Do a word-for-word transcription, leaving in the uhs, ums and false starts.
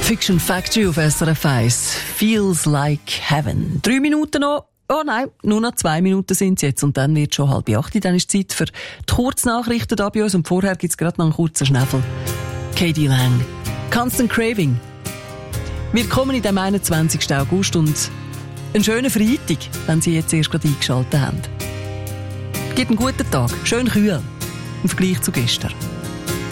Fiction Factory auf S R F eins. Feels like heaven. Drei Minuten noch. Oh nein, nur noch zwei Minuten sind es jetzt und dann wird schon halb acht. Dann ist Zeit für die Kurznachrichten da bei uns und vorher gibt es gerade noch einen kurzen Schnäffel. Katie Lang. Constant Craving. Willkommen in dem einundzwanzigsten August und einen schönen Freitag, wenn Sie jetzt erst gerade eingeschaltet haben. Gibt einen guten Tag, schön kühl im Vergleich zu gestern.